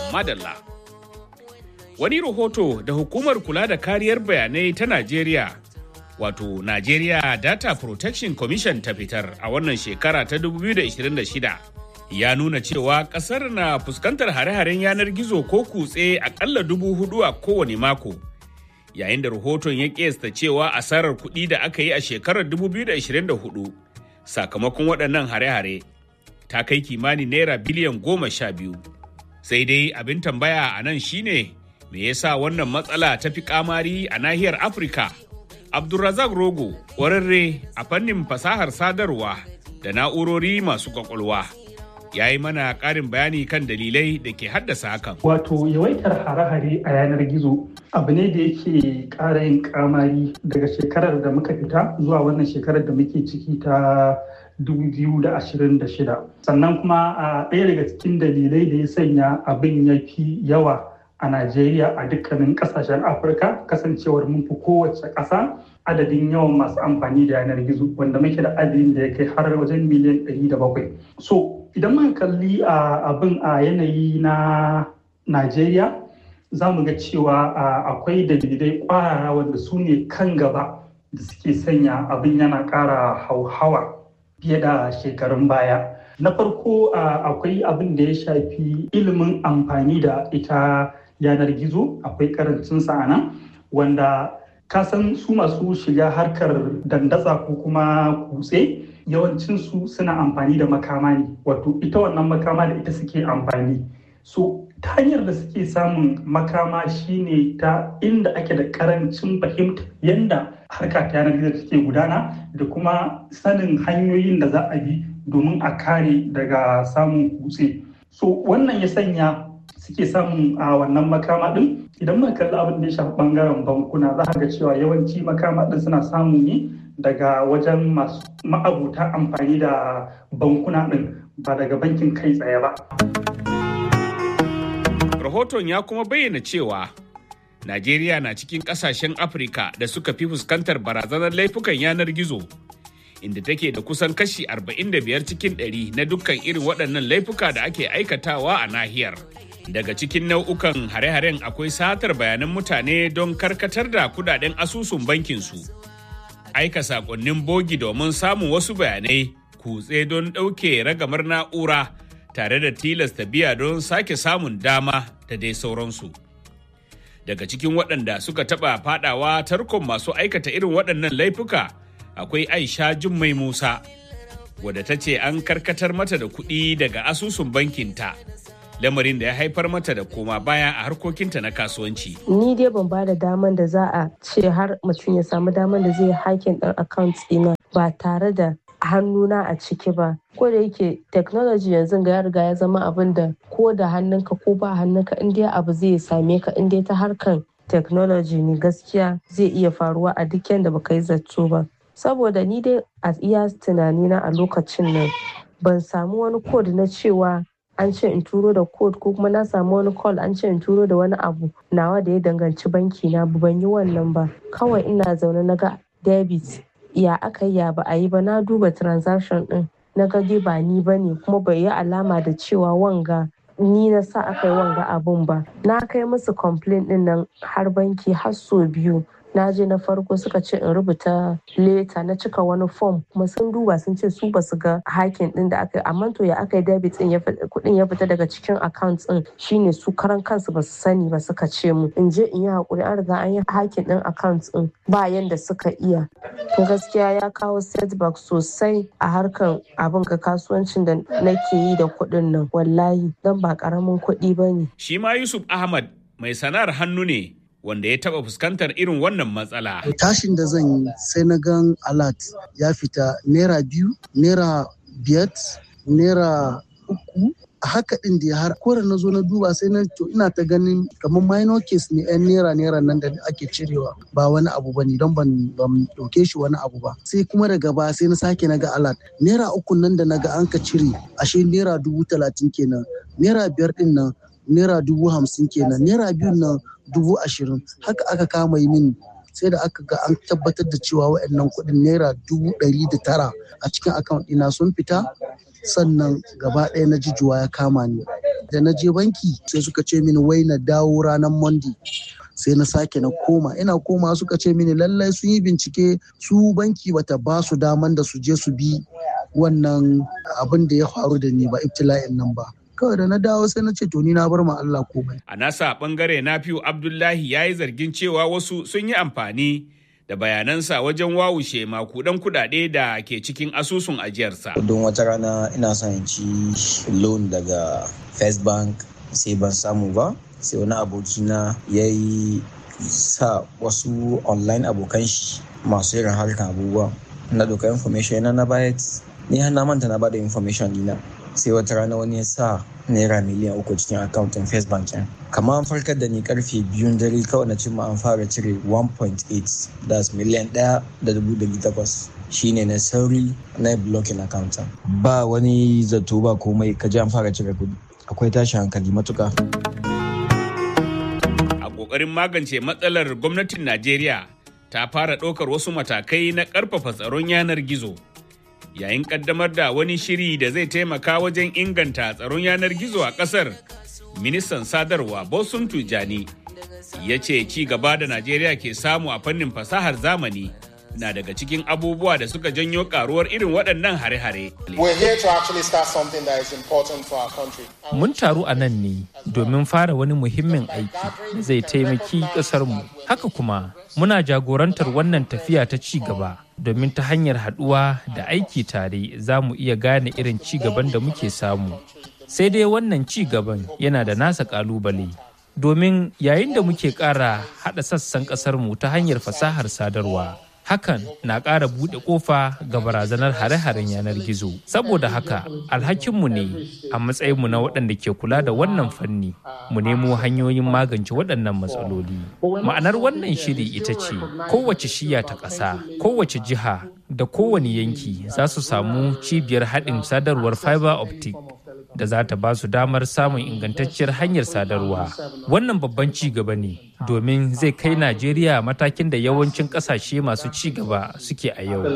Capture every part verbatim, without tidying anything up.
madalla. Wani rahoto da hukumar kula da kariyar bayanai ta Najeriya, wato Nigeria Data Protection Commission ta fitar a wannan shekara ta dubu biyu da ashirin da shida, ya nuna cewa kasar na fuskantar hare-haren yanar gizo ko kutse akalla dubu hudu a kowane mako. Yayin da rahoton ya kiyasta cewa asarar kuɗi da aka yi a shekarar dubu biyu da ashirin da hudu sakamakon waɗannan hare-hare ta kai kimanin naira biliyan goma sha biyu. Sai dai abin tambaya a nan shine me yasa wannan matsala ta fi kamari a nahiyar Afirka? Abdulrazak Rogo, ƙwararre a fannin fasahar sadarwa da na'urori masu kwakwalwa, ya yi mana ƙarin bayani kan dalilai da ke haddasa hakan. Wato yawaitar hare-hare a yanar gizo abu ne da yake ƙara yin kamari daga shekarar da muka fita zuwa wannan shekarar da muke ciki ta dubu biyu da ashirin da shida. Sannan kuma a ɗaya daga cikin dalilai da ya sanya abin ya fi yawa a Najeriya a dukkanin kasashen Afirka, kasancewar mun fi kowace ƙasa adadin yawan masu amfani da yanar gizo wanda muke da adadin da ya kai har wajen miliyan ɗari da bakwai. So idan muka kalli abin a yanayi na Najeriya za mu ga cewa akwai dalilai ƙwarara wanda su ne kan gaba da suke sanya abin yana ƙara hauhawa fiye da shekarun baya. Na farko akwai abin da ya shafi ilimin amfani da ita yanar gizo, akwai karancin sa nan wanda kasan su masu shiga harkar dandatsa ko kuma kutse yawancinsu suna amfani da makama ne, wato ita wannan makama da ita suke amfani. So ta hanyar da suke samun makama shine ta inda ake da karancin fahimta yanda harka ta yanar gizo take gudana da kuma sanin hanyoyin da za a bi domin a kare daga samun kutse. So wannan ya sanya suke samun a wannan makama din. Idan muka kalli abin da ya shafi bangaren bankuna za ga cewa yawanci makama din suna samu ne daga wajen masu ma'abuta amfani da bankuna din ba daga bankin kai tsaye ba. Rahoton ya kuma bayyana cewa Najeriya na cikin kasashen Afirka da suka fi fuskantar barazanar laifukan yanar gizo, inda take da kusan kashi arba'in da biyar cikin ɗari na dukkan irin waɗannan laifuka da ake aikatawa a nahiyar. Daga cikin nau'ukan hare-haren akwai satar bayanan mutane don karkatar da kudaden asusun bankinsu, aika sakonnin bogi domin samun wasu bayanai, kutse don ɗauke ragamar na'ura tare da tilasta biya don sake samun dama da dai sauransu. Daga cikin waɗanda suka taɓa faɗawa tarkon masu aikata irin waɗannan laifuka akwai Aisha Jummai Musa, wadda ta ce an karkatar mata da kuɗi daga asusun bankinta, lamarin da ya haifar mata da koma baya a harkokinta na kasuwanci. Ni dai ban ba da daman da za a ce har mutum ya samu daman da zai hakin ɗin account ɗina ba tare da hannuna a ciki ba. Ko da yake technology yanzu ga ya riga ya zama abin da ko da hannunka ko ba hannunka in dai abu zai same ka in dai ta harkan technology ne gaskiya zai iya faruwa a duk yanda baka yi zato ba. Saboda ni dai a iya tunanina a lokacin nan ban samu wani code na cewa an ce in turo da code ko kuma na samu wani call an ce in turo da wani abu nawa da ya danganci banki na ban yi wannan ba. Kawai ina zaune na ga debit ya aka yi ya ba a yi ba, na duba transaction din na ga dai ba ni ba ne kuma bai yi alama da cewa wanga ni na sa aka yi wanga abun ba. Na kai musu complaint din nan har banki har so biyu. Na je na farko suka ce in rubuta leta na cika wani form kuma sun duba sun ce su basu ga hakin din da aka yi, amma to ya aka yi debit din ya kudin ya fita daga cikin account din shine su karan kansu basu sani ba suka ce mu in je in yi hakuri an riga an yi hakin din account din ba yanda suka iya. To gaskiya ya kawo setback sosai a harkan abin ga kasuwancin da nake yi da kudin nan wallahi dan ba karamin kudi bane. Shi ma Yusuf Ahmad mai sana'ar hannu ne wanda ya taba fuskantar irin wannan matsala. Tashin da zan yi sai na gan alert ya fita naira biyu, naira biyar, naira uku. Haka din da har kore na zo na duba sai na to ina ta ganin kamar minor case ne yan naira naira nan da ake cirewa ba wani abu bane don ban ban dauke shi wani abu ba. Sai kuma daga baya sai na sake na ga alert naira uku nan da naga an ka cire ashe naira dubu talatin kenan, naira biyar din nan naira dubu hamsin kenan, naira biyun nan dubu ashirin. Haka aka kama yi mini sai da aka ga an tabbatar da cewa waɗannan kuɗin naira dubu ɗari da tara a cikin account ɗina sun fita, sannan gaba ɗaya na jijuwa ya kama ni. Da na je banki sai suka ce mini wai na dawo ranar Monday. Sai na sake na koma ina koma suka ce mini lallai sun yi bincike su banki bata ba su daman da su je su bi wannan abin da ya faru da ni ba ibtila'in nan ba. Kawai da na dawo sai na ce to ni na bar ma Allah komai. A nasa bangare Nafiu Abdullahi ya yi zargin cewa wasu sun yi amfani da bayanansa wajen wawushe makudan kudade da ke cikin asusun ajiyarsa. Don wata rana ina son ci loan daga First Bank sai ban samu ba. Sai wani abokina ya yi sa wasu online abokan shi masu irin harkar abubuwa na doka information yana na bayat ni har na manta na bada information dina sai wata rana wani ya sa naira miliyan uku cikin akauntun First Bank yan kamar an farkar da ni karfe biyun dare kawai na cimma an fara cire one point eight das miliyan ɗaya da dubu ɗari takwas shine na sauri na blocking account ba wani zato ba komai ka ji an fara cire kudi akwai tashi hankali matuka. Ƙoƙarin magance matsalar gwamnatin Najeriya ta fara ɗaukar wasu matakai na ƙarfafa tsaron yanar gizo. Yayin ƙaddamar da wani shiri da zai taimaka wajen inganta tsaron yanar gizo a ƙasar, ministan sadarwa Bosun Tijani ya ce ci gaba da Najeriya ke samu a fannin fasahar zamani na daga cikin abubuwa da suka janyo karuwar irin waɗannan hare-hare. Mun taru a nan ne domin fara wani muhimmin aiki da zai taimaki ƙasarmu. Haka kuma muna jagorantar wannan tafiya ta ci gaba domin ta hanyar haɗuwa da aiki tare za mu iya gane irin ci gaban da muke samu. Sai dai wannan ci gaban yana da nasa ƙalubale. Domin yayin da muke ƙara haɗa sassan ƙasarmu ta hanyar fasahar sadarwa. Hakan na ƙara buɗe ƙofa ga barazanar hare-haren yanar gizo. Saboda haka, alhakinmu ne a matsayinmu na waɗanda ke kula da wannan fanni, mu nemo hanyoyin magance waɗannan matsaloli. Ma'anar wannan shiri ita ce, kowace shiya ta ƙasa, kowace jiha da kowane yanki za su samu cibiyar haɗin sadarwar fiber optic da za ta ba su damar samun ingantacciyar hanyar sadarwa. Wannan babban ci gaba ne domin zai kai Najeriya matakin da yawancin kasashe masu ci gaba suke a yau.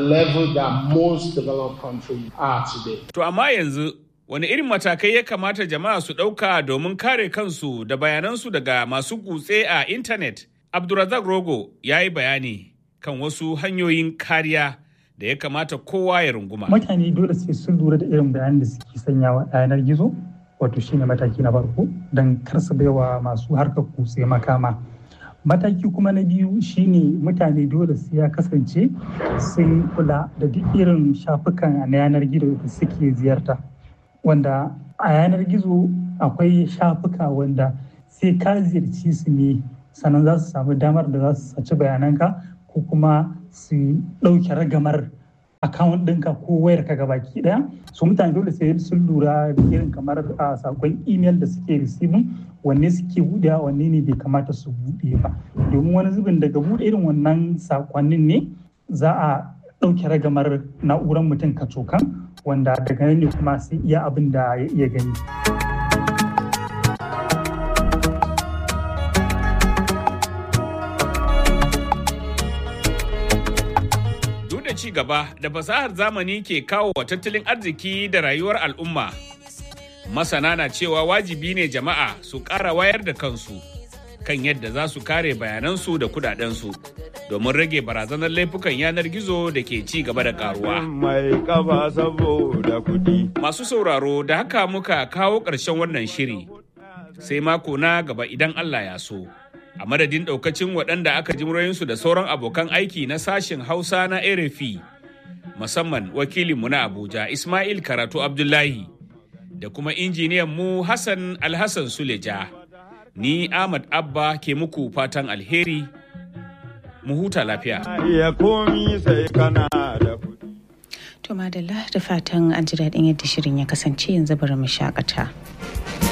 To amma yanzu wani irin matakai ya kamata jama'a su ɗauka domin kare kansu da bayanansu daga masu kutse a intanet? Abdulrazak Rogo ya yi bayani kan wasu hanyoyin kariya da ya kamata kowa ya runguma. Mutane dole sai sun lura da irin bayanan da suke sanyawa a yanar gizo, wato shine mataki na farko don kar su baiwa masu harkar kutse makama. Mataki kuma na biyu shine mutane dole sai ya kasance sun kula da duk irin shafukan na yanar gizo da suke ziyarta. Wanda a yanar gizo akwai shafuka wanda sai ka ziyarci su ne sannan za su samu damar da za su saci bayananka ko kuma su ɗauke ragamar akawun ɗinka ko wayar ka gabaki ɗaya. So mutane dole sai sun lura da irin kamar a sakon email da suke receiving wanne suke buɗewa wanne ne bai kamata su buɗe ba. Domin wani zubin daga buɗe irin wannan sakonnin ne za a ɗauke ragamar na'urar mutum kacokan wanda daga nan ne kuma sai iya abin da ya iya gani. Ci gaba da fasahar zamani ke kawo wa tattalin arziki da rayuwar al'umma. Masana na cewa wajibi ne jama'a su ƙara wayar da kansu kan yadda za su kare bayanansu da kudadensu domin rage barazanar laifukan yanar gizo da ke ci gaba da karuwa. Masu sauraro da haka muka kawo ƙarshen wannan shiri. Sai mako na gaba idan Allah ya so. A madadin ɗaukacin waɗanda aka ji muryoyinsu da sauran abokan aiki na sashen Hausa na R F I, musamman wakilinmu na Abuja Ismail Karatu Abdullahi da kuma injiniyan mu Hassan Alhassan Suleja. Ni Ahmad Abba ke muku fatan alheri, mu huta lafiya. To madalla da fatan an ji daɗin yadda shirin ya kasance yanzu bari mu shakata.